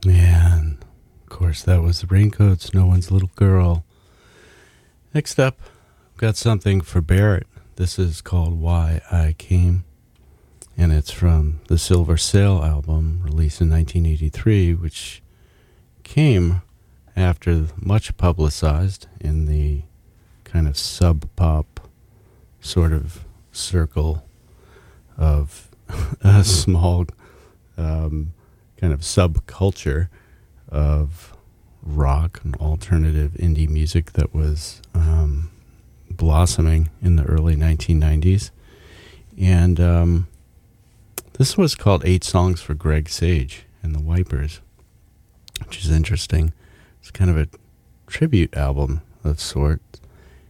And of course, that was the Raincoats, No One's Little Girl. Next up, I've got something for Barrett. This is called Why I Came, and it's from the Silver Sail album released in 1983, which came after much publicized in the kind of sub-pop sort of circle of a small kind of subculture of rock and alternative indie music that was blossoming in the early 1990s. And this was called 8 Songs for Greg Sage and the Wipers, which is interesting. It's kind of a tribute album of sorts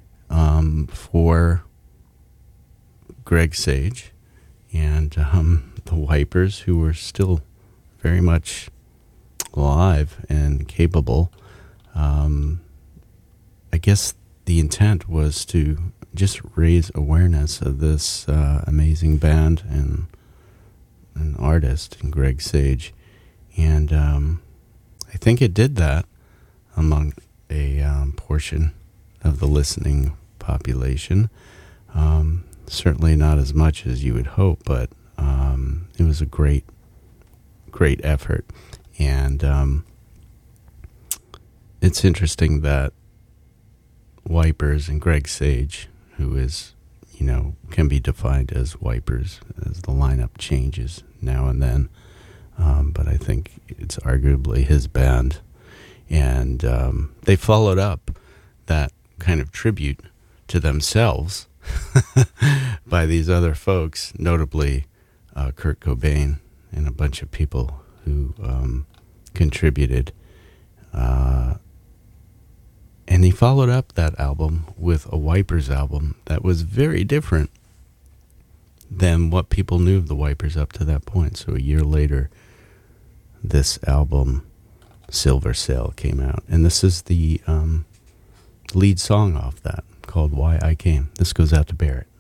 for Greg Sage and the Wipers, who were still very much alive and capable. I guess the intent was to just raise awareness of this amazing band and an artist, Greg Sage. And I think it did that among a portion of the listening population. Certainly not as much as you would hope, but it was a great effort. And it's interesting that Wipers and Greg Sage, who is, can be defined as Wipers, as the lineup changes now and then, but I think it's arguably his band. And they followed up that kind of tribute to themselves by these other folks, notably Kurt Cobain and a bunch of people who contributed. And he followed up that album with a Wipers album that was very different than what people knew of the Wipers up to that point. So a year later, this album, Silver Sail, came out. And this is the lead song off that, called Why I Came. This goes out to Barrett.